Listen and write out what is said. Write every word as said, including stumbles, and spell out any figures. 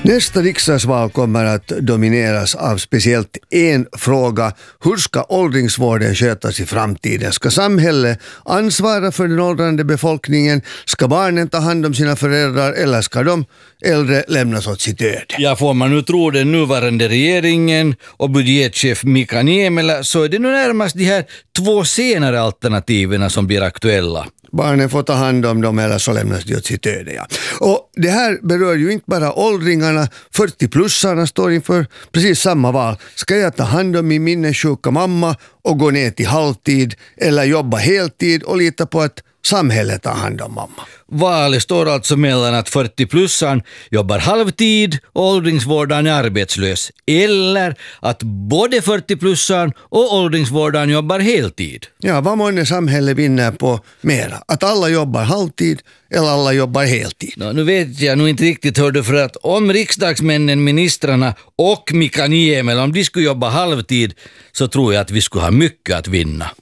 Nästa riksdagsval kommer att domineras av speciellt en fråga. Hur ska åldringsvården skötas i framtiden? Ska samhället ansvara för den åldrande befolkningen? Ska barnen ta hand om sina föräldrar eller ska de äldre lämnas åt sitt öde? Ja, får man nu tro den nuvarande regeringen och budgetchef Mika Niemelä så är det nu närmast de här två senare alternativen som blir aktuella. Barnen får ta hand om dem eller så lämnas de åt sitt öde. Ja. Och det här berör ju inte bara åldringarna. fyrtio-plussarna står inför precis samma val. Ska jag ta hand om min minnessjuka mamma och gå ner till halvtid eller jobba heltid och lita på att samhället tar hand om mamma? Valet står alltså mellan att fyrtio-plussaren jobbar halvtid och åldringsvårdaren är arbetslös. Eller att både fyrtio-plussaren och åldringsvårdaren jobbar heltid. Ja, vad månne samhället vinner på mera? Att alla jobbar halvtid eller alla jobbar heltid? Nå, nu vet jag nog inte riktigt hur det, för att om riksdagsmännen, ministrarna och Mika Niemelä, om de skulle jobba halvtid så tror jag att vi skulle ha mycket att vinna.